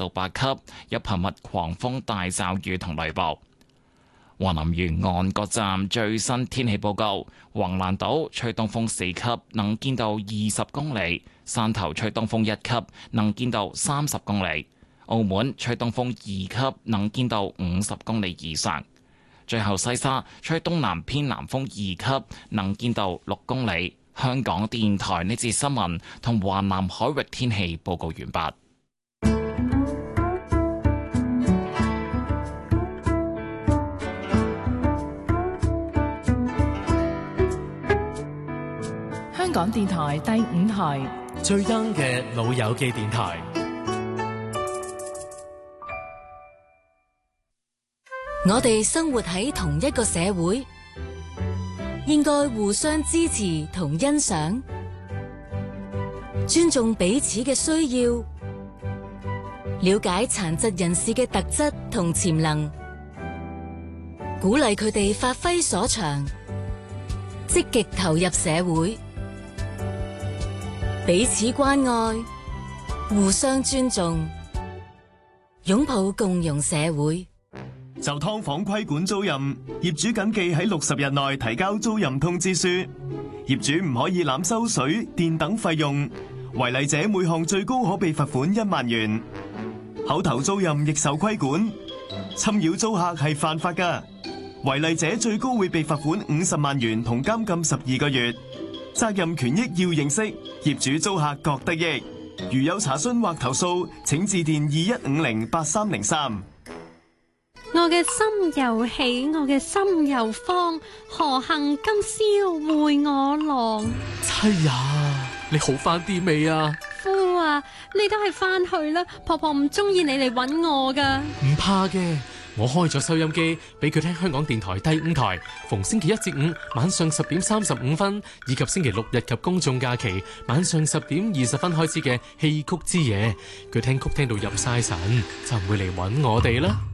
到8級，有頻密狂風大驟雨同雷暴。華南沿岸各站最新天氣報告：橫瀾島吹東風4級，能見度20公里；汕頭吹東風1級，能見度30公里；澳門吹東風2級，能見度50公里以上。最後西沙吹東南偏南風2級，能見度6公里。香港電台呢節新聞同華南海域天氣報告完畢。 香港電台第5台最 young 嘅老友記電台。 我哋生活喺同一個社會，應該互相支持同欣賞，尊重彼此嘅需要，了解殘疾人士嘅特質同潛能，鼓勵佢哋發揮所長，積極投入社會。彼此關愛，互相尊重，擁抱共融社會。 就劏房規管租賃，業主謹記喺60日內提交租賃通知書。業主唔可以濫收水電等費用，違例者每項最高可被罰款1萬元。口頭租賃亦受規管，侵擾租客係犯法㗎，違例者最高會被罰款50萬元同監禁12個月。責任權益要認識，業主租客各得益。如有查詢或投訴，請致電21508303。 我嘅心又喜，我嘅心又慌，何幸今宵會我郎？ 妻呀，你好返啲未啊？ 夫啊，你都係返去啦，婆婆唔中意你嚟搵我噶。 唔怕嘅，我開咗收音機俾佢聽香港電台第5台，逢星期1至5晚上10點35分，以及星期6日及公眾假期晚上10點20分開始嘅戲曲之夜，佢聽曲聽到入晒神，就唔會嚟搵我哋啦。